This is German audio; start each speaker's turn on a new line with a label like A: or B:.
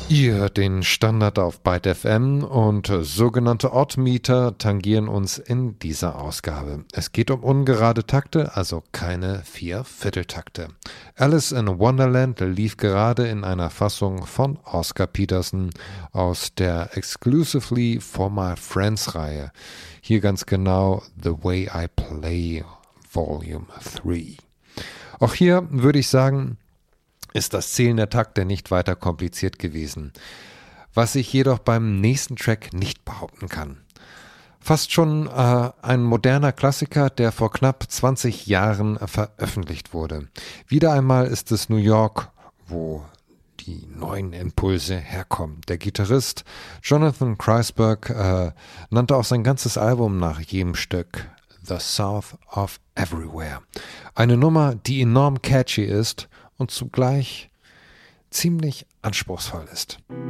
A: Ihr hört den Standard auf Byte FM und sogenannte Oddmeter tangieren uns in dieser Ausgabe. Es geht um ungerade Takte, also keine Viervierteltakte. Alice in Wonderland lief gerade in einer Fassung von Oscar Peterson aus der Exclusively for My Friends Reihe. Hier ganz genau The Way I Play Volume 3. Auch hier würde ich sagen, ist das Zählen der Takte nicht weiter kompliziert gewesen, was ich jedoch beim nächsten Track nicht behaupten kann. Fast schon ein moderner Klassiker, der vor knapp 20 Jahren veröffentlicht wurde. Wieder einmal ist es New York, wo die neuen Impulse herkommen. Der Gitarrist Jonathan Kreisberg nannte auch sein ganzes Album nach jedem Stück The South of Everywhere. Eine Nummer, die enorm catchy ist und zugleich ziemlich anspruchsvoll ist.